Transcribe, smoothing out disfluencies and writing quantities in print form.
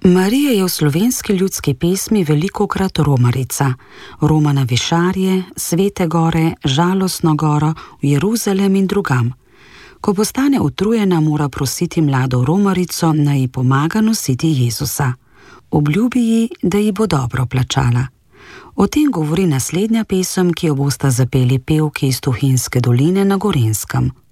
Marija je v slovenski ljudski pesmi velikokrat romarica. Roma na Višarje, Svete gore, Žalostno goro, v Jeruzalem in drugam. Ko postane utrujena, mora prositi mlado romarico, naj ji pomaga nositi Jezusa. Obljubi ji, da ji bo dobro plačala. O tem govori naslednja pesem, ki jo bosta zapeli pevki iz Tuhinjske doline na Gorenjskem.